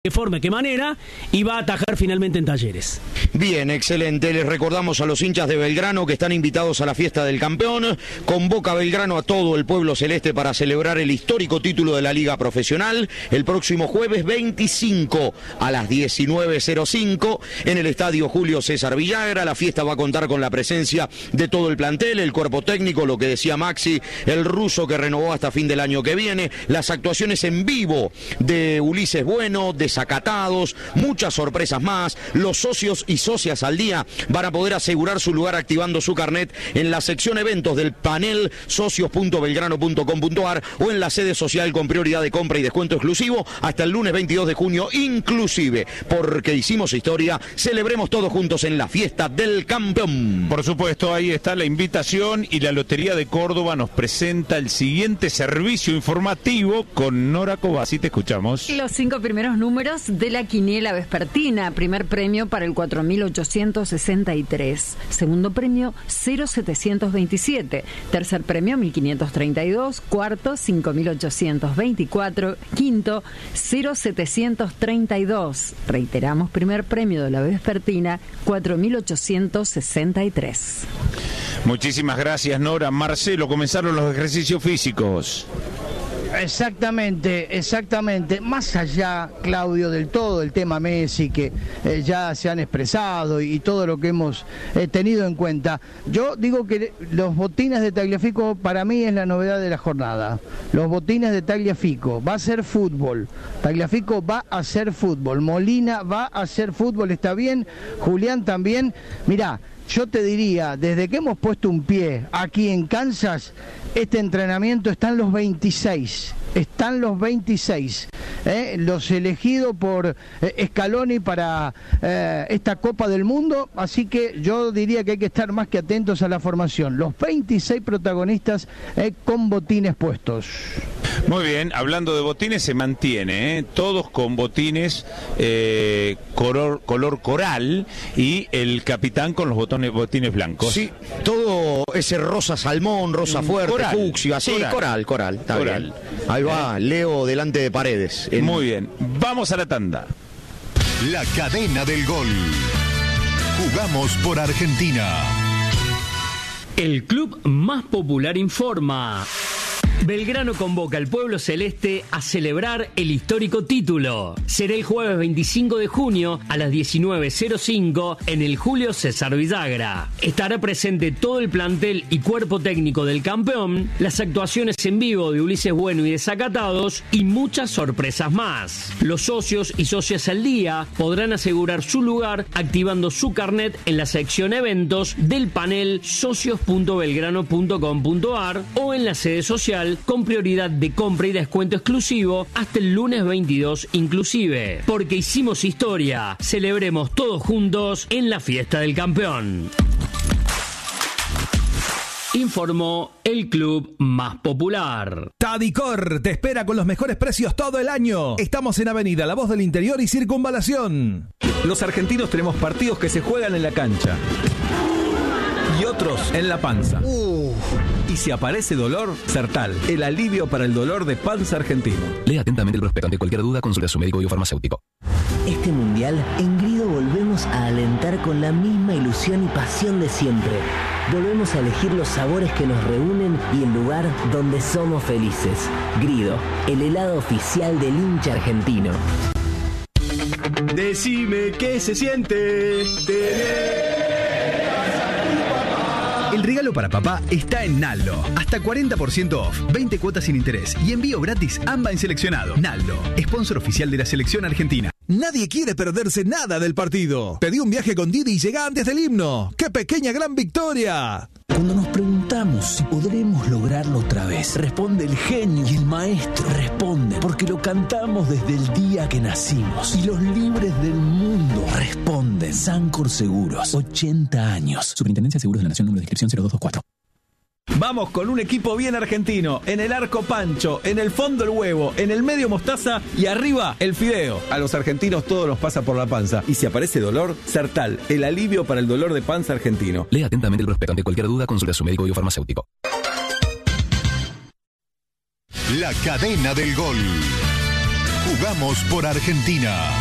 qué forma, qué manera, y va a atajar finalmente en Talleres. Bien, excelente. Les recordamos a los hinchas de Belgrano que están invitados a la fiesta del campeón. Convoca Belgrano a todo el pueblo celeste para celebrar el histórico título de la Liga Profesional el próximo jueves 25 a las 19:05 en el estadio Julio César Villagra. La fiesta va a contar con la presencia de todo el plantel, el cuerpo técnico, lo que decía Maxi, el ruso que renovó hasta fin del año que viene, las actuaciones en vivo de Ulises Bueno, de Desacatados, muchas sorpresas más. Los socios y socias al día van a poder asegurar su lugar activando su carnet en la sección eventos del panel socios.belgrano.com.ar o en la sede social con prioridad de compra y descuento exclusivo hasta el lunes 22 de junio inclusive. Porque hicimos historia, celebremos todos juntos en la fiesta del campeón. Por supuesto, ahí está la invitación y la Lotería de Córdoba nos presenta el siguiente servicio informativo con Nora Cobasi. Te escuchamos. Los 5 primeros números de la quiniela vespertina. Primer premio para el 4.863. Segundo premio 0.727. Tercer premio 1.532. Cuarto 5.824. Quinto 0.732. Reiteramos, primer premio de la vespertina 4.863. Muchísimas gracias, Nora. Marcelo, comenzaron los ejercicios físicos. Exactamente. Más allá, Claudio, del todo el tema Messi, que ya se han expresado y todo lo que hemos tenido en cuenta, yo digo que los botines de Tagliafico para mí es la novedad de la jornada. Los botines de Tagliafico, va a ser fútbol. Tagliafico va a hacer fútbol. Molina va a hacer fútbol, está bien. Julián también. Mirá, yo te diría, desde que hemos puesto un pie aquí en Kansas, este entrenamiento están los 26. Los elegidos por Scaloni para esta Copa del Mundo, así que yo diría que hay que estar más que atentos a la formación. Los 26 protagonistas con botines puestos. Muy bien, hablando de botines, se mantiene, todos con botines color coral y el capitán con los botines blancos. Sí, todo ese rosa salmón, rosa fuerte, coral, fucsia, sí, coral, está bien. Ahí va, Leo delante de Paredes. Muy bien, vamos a la tanda. La cadena del gol. Jugamos por Argentina. El club más popular informa. Belgrano convoca al pueblo celeste a celebrar el histórico título. Será el jueves 25 de junio a las 19:05 en el Julio César Villagra. Estará presente todo el plantel y cuerpo técnico del campeón, las actuaciones en vivo de Ulises Bueno y Desacatados y muchas sorpresas más. Los socios y socias al día podrán asegurar su lugar activando su carnet en la sección eventos del panel socios.belgrano.com.ar o en la sede social con prioridad de compra y descuento exclusivo hasta el lunes 22 inclusive. Porque hicimos historia, celebremos todos juntos en la fiesta del campeón. Informó el club más popular. Tadicor te espera con los mejores precios todo el año. Estamos en Avenida La Voz del Interior y Circunvalación. Los argentinos tenemos partidos que se juegan en la cancha y otros en la panza. Y si aparece dolor, Sertal, el alivio para el dolor de panza argentino. Lea atentamente el prospecto. Ante cualquier duda, consulte a su médico biofarmacéutico. Este mundial, en Grido volvemos a alentar con la misma ilusión y pasión de siempre. Volvemos a elegir los sabores que nos reúnen y el lugar donde somos felices. Grido, el helado oficial del hincha argentino. Decime qué se siente tener. El regalo para papá está en Naldo. Hasta 40% off, 20 cuotas sin interés y envío gratis AMBA en seleccionado. Naldo, sponsor oficial de la selección argentina. Nadie quiere perderse nada del partido. Pedí un viaje con Didi y llega antes del himno. ¡Qué pequeña gran victoria! Cuando nos preguntamos si podremos lograrlo otra vez, responde el genio y el maestro. Responde porque lo cantamos desde el día que nacimos. Y los libres del mundo responden. Sancor Seguros, 80 años. Superintendencia de Seguros de la Nación, número de inscripción 0224. Vamos con un equipo bien argentino. En el arco Pancho, en el fondo el huevo, en el medio mostaza y arriba el fideo. A los argentinos todo los pasa por la panza. Y si aparece dolor, Sertal, el alivio para el dolor de panza argentino. Lea atentamente el prospecto. Ante cualquier duda, consulte a su médico biofarmacéutico. La cadena del gol. Jugamos por Argentina.